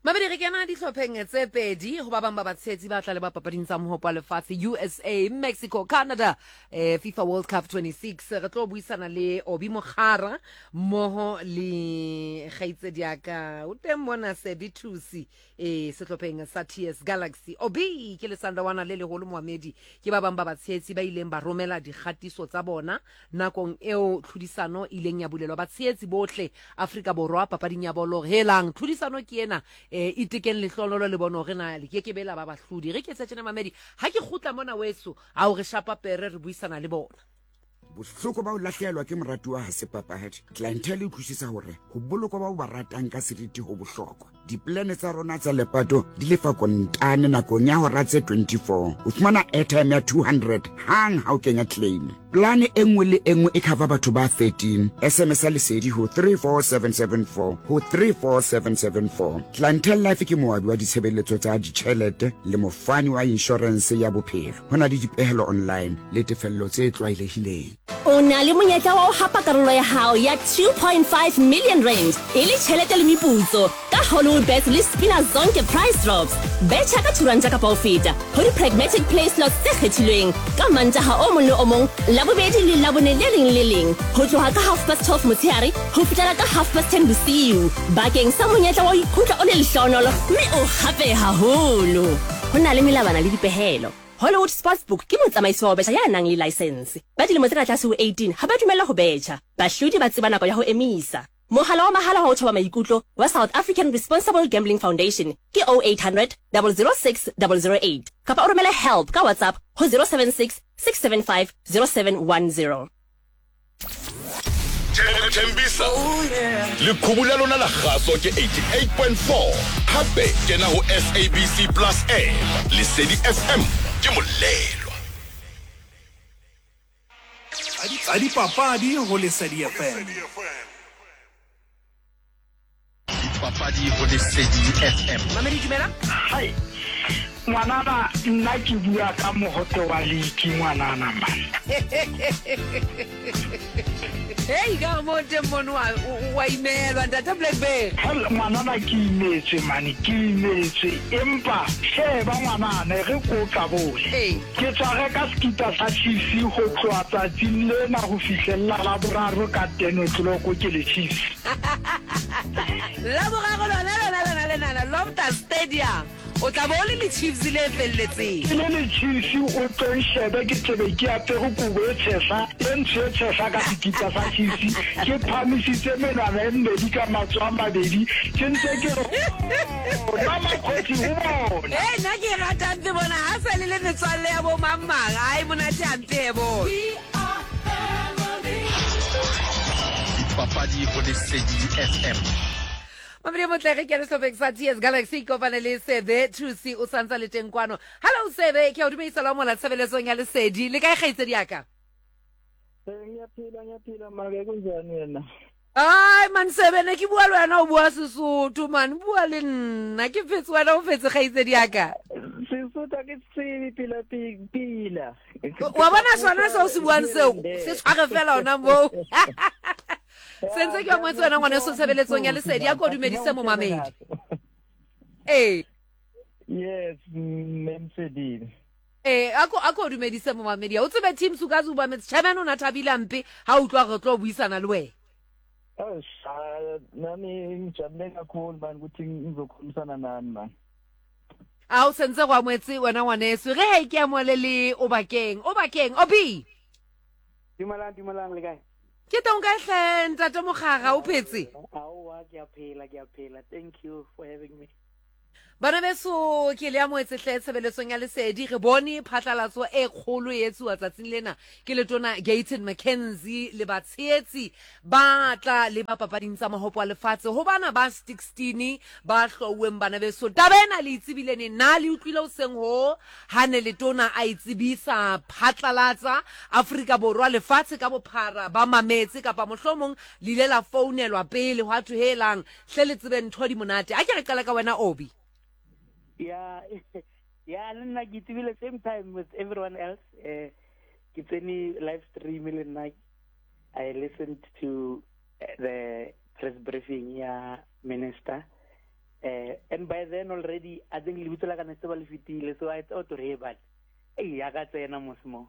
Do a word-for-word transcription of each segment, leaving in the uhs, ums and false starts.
Mabedi re kena ditlhopheng tse pedi go ba bang ba batshetsi ba tla le ba papading tsa mohopo wa lefatshe U S A, Mexico, Canada, eh, FIFA World Cup twenty-six. Re tlo buisana le Obi Mogara mmoho le kgaitsedi ya ka o teng mona Sebi Thusi eh setlhopheng sa T S Galaxy. Obi ke le sandawana le leholo Mohamedi ke ba bang ba batshetsi ba ileng ba romela dikgatiso tsa bona nakong eo tlhodisano ileng ya bulelwa batshetsi bohle Afrika Borwa papading ya bolo. Helang tlhodisano ke ena eh itekeng lehlololo le bona re na le ke ke bela ba bahlodi re ke tsetsena Mamedi ha ke khutla mona weso a o re shapa pere re buisana le bona bohloko ba o lahlehelwa ke morati wa ha se papahadi clientele e utlwisisa hore ho bolokwa ba o ba ratang ka seriti ho bohlokwa diplane tsa rona tsa lepato di lefa kontane nakong ya hora tse twenty-four o fumana airtime ya two hundred hang ha o kenya claim plane e nngwe le e nngwe e cover batho ba thirteen sms a lesedi ho three four seven seven four ho three four seven seven four clientele life ke moabi wa ditshebeletso tsa ditjhelete le mofani wa insurance ya bophelo hona le dipehelo online le tefello tse tlwaelehileng. O na le monyetla wa ho hapa karolo ya hao ya two point five million rand e le tjhelete le meputso ka Hollywoodbets le Spina Zonke price drops. Betjha ka turanta kapa ho feta ho di pragmatic play slots tse kgethilweng ka Mantaha o mong le o mong Labobedi le Labone le leng le leng ho tloha ka half past twelve motshehare ho fihlela ka half past ten bosiu bakeng sa monyetla wa ho ikutlwa o le lehloonolo mme o hape haholo ho na le melabana le dipehelo. Hollywood Sportsbook ke motsamaisi wa betjha ya nang le license. Ba dilemo tse ka tlase ho eighteen ha ba dumella ho betjha. Bahlodi ba tseba nako ya ho emisa. Mohala wa mahala wa ho thoba maikutlo wa South African Responsible Gambling Foundation ke oh eight hundred, zero zero six, zero zero eight. Kapa o romele help ka WhatsApp ho zero seven six, six seven five, zero seven one zero. Tembisa le khubula lona la khaso ke eighty-eight point four hape kena ho S A B C Plus A le Sedi F M ke molelo adi papadi ho le Sedi F M papadi ho le Sedi F M Mamedi dumela hai ngwanana nna ke bua ka mohoto wa leki ngwanana man hey ga mo te monu wa imelwa ndata Blackberry hel ngwanana ke imetse mani ke imetse empa she ba ngwanana re ko tla bole ke tsare ka skita sa chisi ho tloatsa tsinlena ho fihlella la boraro ka ten o'clock ke le chisi la boraro la la la la la la Loftus Stadium o tla bole le Chiefs le felletseng le le Chiefs o tlo shebe ke tsebe ke apere go bo tshesa entse tshesa ka skita sa chisi ke phamisitse menana e mmedi ka matswa mabedi ke ntse ke mama khotsi ho bona eh na ke rata ntse bona ha se le le metswalle ya bo mamang ai monate ante bo papadi ho le Sedi F M Mamedi motlege ke le Setlhopheng sa T S Galaxy kopane le Sebe Thusi o santsa le teng kwano. Hello Sebe ke o dumedisa la mola tshebeletsong ya Lesedi le kae kgaitsedi ya ka ngiyaphila ngiyaphila make kunjani wena ai man Sebe ne ke bua le wena o bua Sesotho man bua le nna ke fetse wena o fetse kgaitsedi ya ka Sesotho ke tsibi pila pila wa bona sona se o se buang seo se tshware fela ona mo Sense ke mo tsena ngwana so sebeletsong ya Lesedi ya go dumedisa mo Mamedi eh yes Memsedi eh ako ako dumedisa mo Mamedi o tsebe team suka zuba met chabana na thabila mpe ha utlwa re tlo buisana le wena oh nami ngijabule kakhulu man ukuthi ngizokhulumisana nani man a o sense go ametse wena ngwaneso re ha ke amolele o bakeng o bakeng obi Dimalang dimalang le kae ke tong ka hle ntate Mogara o phetse aowa ke a phela ke a phela thank you for having me bana beso ke le amoetse hle tshebeletsong ya Lesedi re bone phatlalatso e kgolo e etsuwa tsatsing lena ke letona Gaten McKenzie le batsheetsi ba tla le ba papading tsa mahopo a lefatshe ho bana ba sixteen ba hloweng bana beso tabena le itsibilene na le utlwile o seng ho hane letona a itsibisa phatlalatsa Afrika Borwa lefatshe ka bophara ba mametse kapa mohlomong le ile la founelwa pele ho athu helang hle le tsebe ntho di monate a ke re kala ka wena Obi yeah yeah nna ke tsibile same time with everyone else uh, ke tseni live stream le nna I listened to uh, the press briefing ya minister Uh, and by then already, I think lebitso la ka ne se ba le fetile, so I thought, hey, but hey, ya ka tsena mosmo.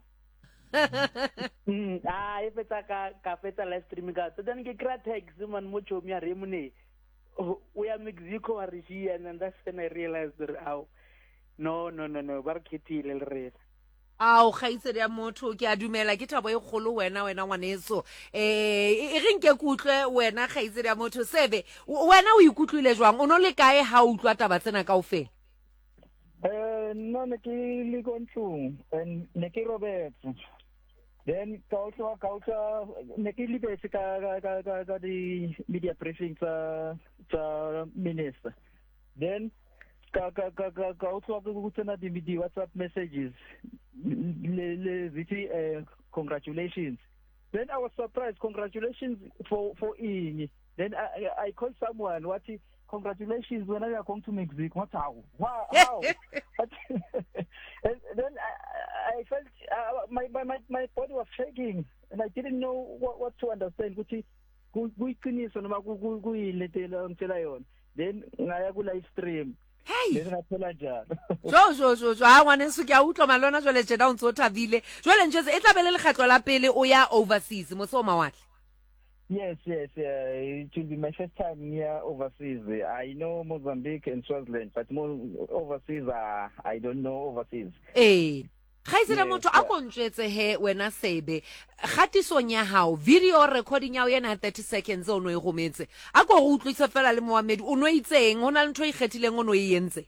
Mm, ah, e fetsa ka ka fetsa live streaming ka. So then ke kra text man mo chomi ya remune. Oh, we are Mexico are here, and then that's when I realized that how no no no no ba re khethile le re. Ao kgaitsedi ya motho ke a dumela ke thabo e kgolo wena wena ngwaneso eh e reng ke kutlwe wena kgaitsedi ya motho sebe wena o ikutlwile jwang o no le kae ha o utlwa taba tsena kaofela eh no ne ke le kontlong and ne ke Robert then kautla kautla ne ke libetse ka ka ka ka di media briefing tsa tsa minister then ka ka ka ka kautla ku tsena di video WhatsApp messages le le viti uh, congratulations. Then I was surprised. Congratulations for for Ing. Then I I called someone. What? Congratulations when I are going to Mexico. What? How? Wow! How? And then I, I felt uh, my, my my my body was shaking, and I didn't know what what to understand. Kuti kuyiqiniso noma kuyiletela ngitshela yona. Then ngaya ku live stream. Hey Lena phela njalo jo jo jo jo ha ngwaneso ke a utlwa malona jwale tjena o ntse o thabile jwale nje e tla bele le kgetlo la pele o ya overseas mo so mawatle. Yes, yes, uh, it will be my first time here overseas. I know Mozambique and Swaziland, but more overseas, uh, I don't know overseas. Eh kgaitsedi motho a kontswetse he wena sebe gatisong ya hao video recording ya yena thirty seconds o no e gometse a go go utlwisa fela le Mohammed o no itseng hona le ntho e kgethileng o no e yentse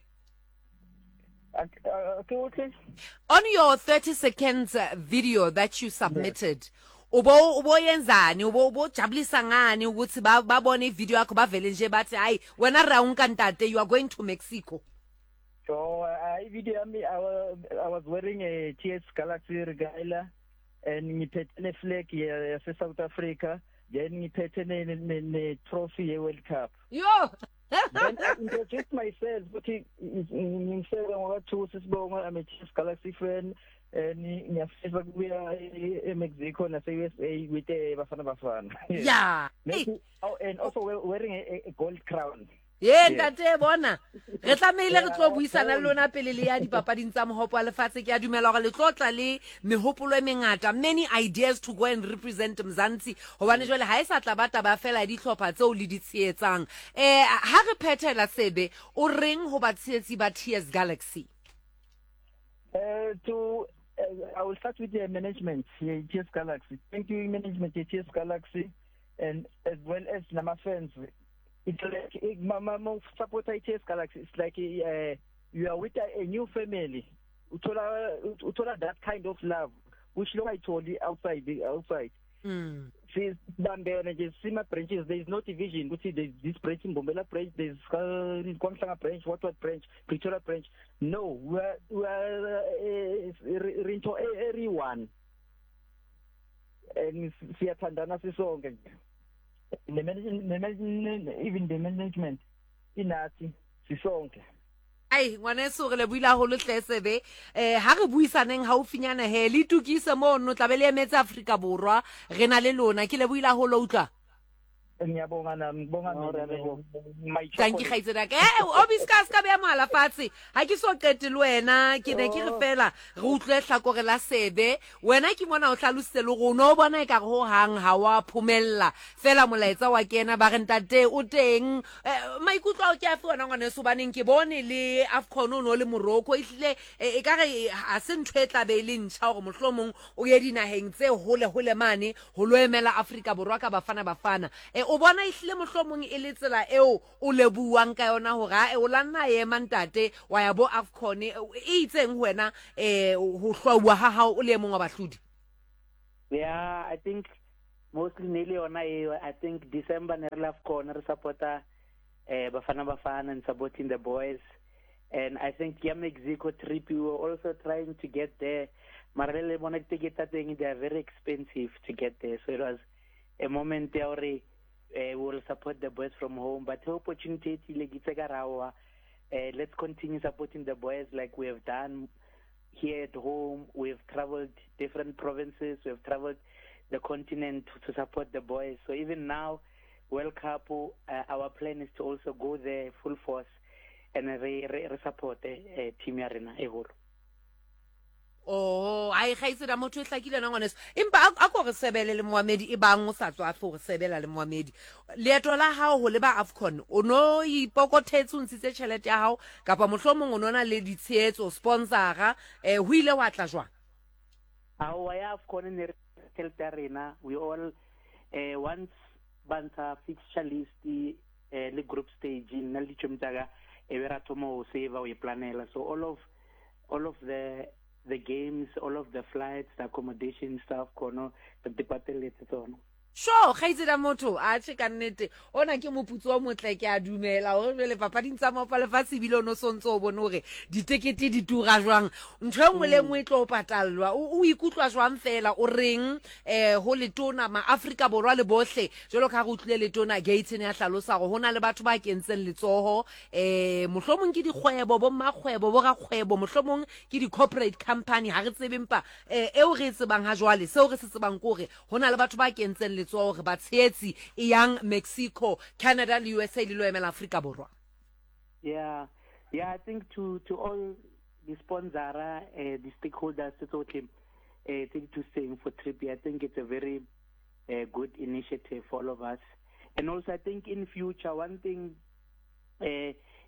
on your thirty seconds video that you submitted ubo ubo yenzani ubo ubo jabulisa ngani ukuthi babone video yakho bavele nje bathi hayi wena ra unkantate you are going to Mexico. So I video me I was, I was wearing a T S Galaxy regala and ngiphethe flag ya South Africa then ngiphethe ne ne trophy ye World Cup. Yo Then I introduced myself ukuthi ngimsebe ngokathu sisibonga I'm a T S Galaxy fan and ngiyafisa kuya e Mexico na U S A with Bafana Bafana. Yeah. Oh, and also wearing a, a gold crown. Yeah, ntate bona re tlameile re tlo buisana le lona pele le ya dipapading tsa mohopo wa lefatshe ke a dumela gore le tlotla le mehopolo e mengata many ideas to go and represent Mzansi hobane jwale ha e sa tla bata ba fela di tlhopha tseo le di tsietsang eh ha re phethela sebe o reng ho ba tsietsi ba T S Galaxy. Uh, to uh, I will start with the management here T S Galaxy. Thank you management T S Galaxy and as well as Nama fans. It's like my support T S Galaxy. It's like uh, you are with a, a new family. Utola, utola that kind of love, which long I told you outside, the outside. Mm. See, Sima branches. There is no division. You see, there's this branch in Bombela branch. There's Kwamhlanga branch, what what branch, Pretoria branch. No, we are we are uh, into everyone. And siyathandana sisonke. The management, even the management, inathi sisonke. Ai ngwaneso re le buila ho le tlesebe eh ha re buisaneng ha o finyana he le tukise mo no tlabele emetse Afrika Borwa re na le lona ke le buila ho lo utlwa ngiyabonga nami ngibonga my thank you khaitsela ke eh obiskas ka be mala fatsi ha ke so qete le wena ke ne ke re fela re utlwe hlakore la sebe wena ke mona o hlalositse le go no bona e ka go hang ha wa phumella fela molaetsa wa kena ba re ntate o teng maikutlo ke a fona ngwane so baneng ke bone le Afcon no le Morocco ihle e ka re a se ntwe tla be le ntsha go mohlomong o ye dinaheng tse hole hole mane ho lo emela Afrika Borwa ka Bafana Bafana e o bona ihle mohlomong e le tsela eo o lebuang ka yona ho ga e o lanna ye mantate wa ya bo Afcon e itseng wena eh ho hlwa ha ha o le mongwa bahludi. Yeah, I think mostly nearly on I think December ne re Afcon re supporta eh Bafana Bafana and supporting the boys, and I think yeah Mexico trip we were also trying to get there. Marele bona ticket thing they are very expensive to get there, so it was a moment there. Uh, we will support the boys from home, but the opportunity uh, let's continue supporting the boys like we have done here at home. We have traveled different provinces, we have traveled the continent to, to support the boys. So even now World Cup, uh, our plan is to also go there full force and re, re, re support the uh, team arena e holo. Oh, ai gaise da motho e hlakile na ngwaneso. Empa a go re sebele le Mohamedi e bang o sa tswa for sebela le Mohamedi. Leeto la hao ho le ba AFCON, o no ipokothetsa o ntshitse tšhelete ya hao kapa mohlomong o nona le ditshehetso sponsora eh ho ile wa tla jwang? Our AFCON in the arena, we all uh, once banta fixture list the uh, group stage in Nalichumtaga Everatomo Seva we planela. So all of all of the the games, all of the flights, the accommodation stuff, kono the department on. Sure, gaise da motho a tse ka nnete ona ke moputso wa motle ke a dumela o le papa dintsa mo fa le fa sibile no sontso o bone hore ditekete di tura jwang ntho engwe le engwe e tlo patalwa o ikutlwa jwang fela o reng eh ho letona ma Africa borwa le bohle jolo ka go tlile letona gate ne ya hlalosa go hona le batho ba kentseng letsoho eh mohlomong ke dikgwebo bo makgwebo bo ga kgwebo mohlomong ke di corporate company ha re tsebempa eh eo re tsebang ha jwale seo re se tsebang gore hona le batho ba kentseng so ba tshetsi yang Mexico, Canada, le U S A le lo emela Africa borwa. Yeah, yeah, I think to to all the sponsor, uh, the stakeholders, to team, uh, to saying for Trippi, I think it's a very uh, good initiative for all of us. And also, I think in future, one thing, uh,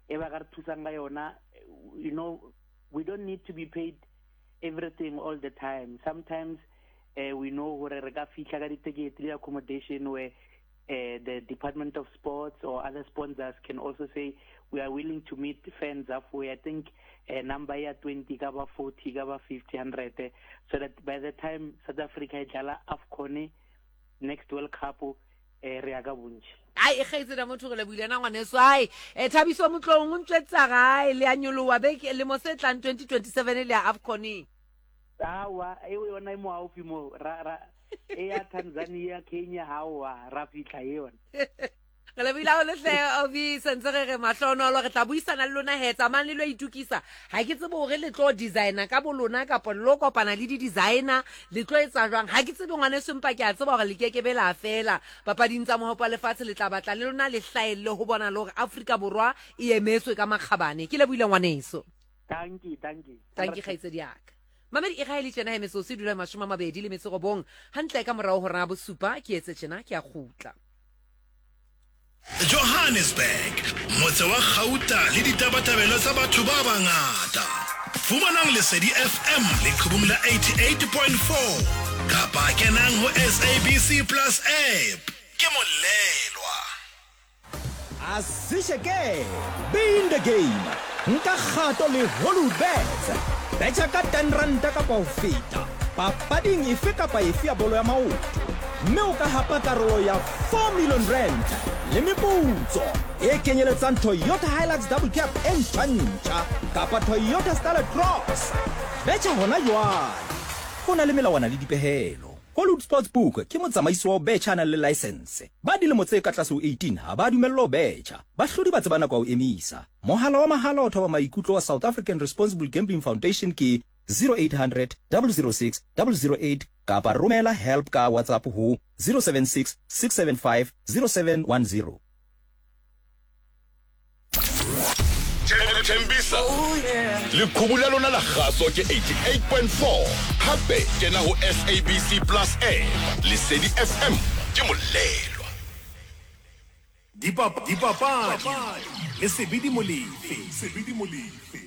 you know, we don't need to be paid everything all the time. Sometimes. Uh, we know where the accommodation where uh, the Department of Sports or other sponsors can also say we are willing to meet the fans halfway. I think a uh, number here twenty, gaba forty, gaba fifty, one hundred, uh, so that by the time South Africa is AFCON next World Cup, reaga bunch. Ai e gaise da motho le buile na ngwaneso ai e Thabiso Motlong o ntsetsa ga le anyolowa be le mo se tlang twenty twenty-seven le AFCON. Awa ewe yona imo haufi mo ra ra e ya Tanzania Kenya hawa ra fitla yona le bila o le hle obi sentse re mahlono lo re tla buisana le lona hetsa man le lo itukisa ha ke tsebe hore le tlo designer ka bolona ka lo kopana le di designer le tlo etsa jwang ha ke tsebe ngwane sempa ke a tseba hore le keke bela fela papa dintsa mo hopa lefatshe le tla batla le lona le hlaelle ho bona le hore Africa borwa e emetswe ka makgabane ke le buile ngwaneso. Thank you, thank you. Thank you gaise diaka. Mamedi e gaile tsena emetso se dula mashoma mabedi le metso go bong hantle ka morao ho rena bo supa ke etse tsena ke a gutla. Johannesburg motse wa Gauta le ditabatabelo tsa batho ba bangata fumanang Lesedi F M le Khubumula eighty-eight point four kapa kenang ho S A B C Plus app ke molelwa asisheke be in the game nka kgato le Holubet betcha ka ten ranta ka pa feta papading ife kapa ife ya bolo ya maoto mme o ka hapa karolo ya four million rand le meputso e kenyeletsang Toyota Hilux double cab e ntšha kapa Toyota Starlet Cross betcha hona jwale go na le melawana le dipehelo. Hollywood Sportsbook ke motsamaisi wa betcha na le license ba dilemo tse ka tlase ho eighteen ha ba dumello betcha ba hlodi ba tsebana kwa o emisa mohala wa mahala o thoba maikutlo wa South African Responsible Gambling Foundation ke zero eight hundred, double oh six, double oh eight kapa romela help ka WhatsApp ho zero seven six, six seven five, zero seven one zero. Tembisa le khubula lona la gaso ke eighty-eight point four hape kena ho S A B C Plus app Lesedi F M ke molelwa Dipapa dipapa le sebidi molefe sebidi molefe